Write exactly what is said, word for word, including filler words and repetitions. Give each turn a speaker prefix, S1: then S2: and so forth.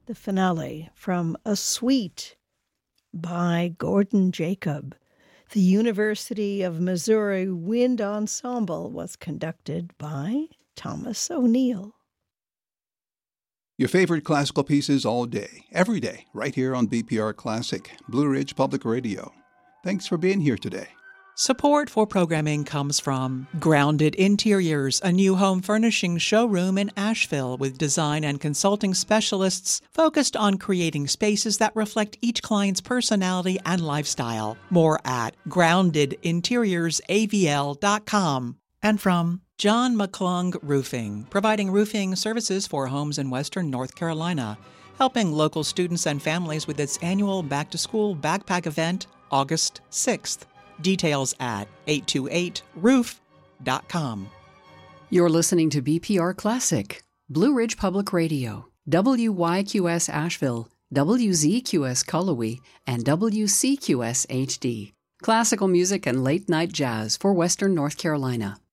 S1: the finale from A Suite by Gordon Jacob. The University of Missouri Wind Ensemble was conducted by Thomas O'Neill.
S2: Your favorite classical pieces all day, every day, right here on B P R Classic, Blue Ridge Public Radio. Thanks for being here today.
S3: Support for programming comes from Grounded Interiors, a new home furnishing showroom in Asheville with design and consulting specialists focused on creating spaces that reflect each client's personality and lifestyle. More at grounded interiors a v l dot com. And from John McClung Roofing, providing roofing services for homes in western North Carolina, helping local students and families with its annual back-to-school backpack event, August sixth. Details at eight two eight roof dot com.
S4: You're listening to B P R Classic, Blue Ridge Public Radio, W Y Q S Asheville, W Z Q S Cullowhee, and W C Q S H D. Classical music and late-night jazz for Western North Carolina.